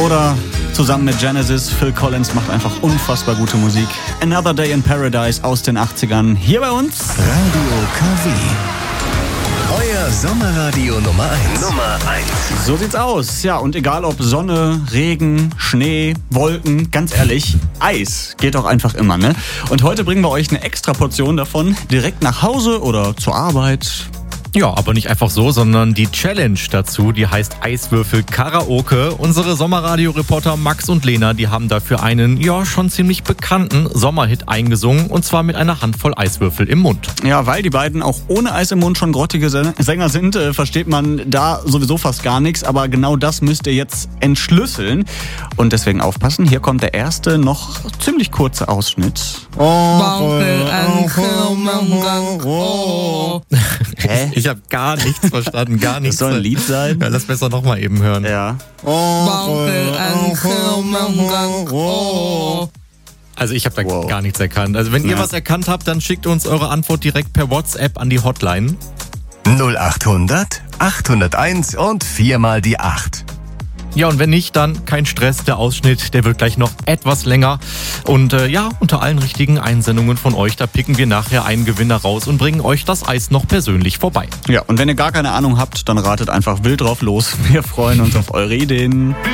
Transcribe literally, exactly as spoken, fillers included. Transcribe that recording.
Oder zusammen mit Genesis, Phil Collins macht einfach unfassbar gute Musik. Another Day in Paradise aus den achtzigern. Hier bei uns Radio K W. Euer Sommerradio Nummer eins. Nummer eins. So sieht's aus. Ja, und egal ob Sonne, Regen, Schnee, Wolken, ganz ehrlich, Eis geht doch einfach immer, ne? Und heute bringen wir euch eine extra Portion davon direkt nach Hause oder zur Arbeit. Ja, aber nicht einfach so, sondern die Challenge dazu, die heißt Eiswürfel Karaoke. Unsere Sommerradio-Reporter Max und Lena, die haben dafür einen, ja, schon ziemlich bekannten Sommerhit eingesungen, und zwar mit einer Handvoll Eiswürfel im Mund. Ja, weil die beiden auch ohne Eis im Mund schon grottige Sänger sind, äh, versteht man da sowieso fast gar nichts, aber genau das müsst ihr jetzt entschlüsseln und deswegen aufpassen. Hier kommt der erste, noch ziemlich kurze Ausschnitt. Hä? Ich habe gar nichts verstanden, gar nichts. Das soll ein Lied sein? Ja, lass besser nochmal eben hören. Ja. Also ich habe da Wow. gar nichts erkannt. Also wenn ihr Ja. was erkannt habt, dann schickt uns eure Antwort direkt per WhatsApp an die Hotline. null achthundert, achthunderteins und viermal die acht. Ja, und wenn nicht, dann kein Stress. Der Ausschnitt, der wird gleich noch etwas länger. Und äh, ja, unter allen richtigen Einsendungen von euch, da picken wir nachher einen Gewinner raus und bringen euch das Eis noch persönlich vorbei. Ja, und wenn ihr gar keine Ahnung habt, dann ratet einfach wild drauf los. Wir freuen uns auf eure Ideen.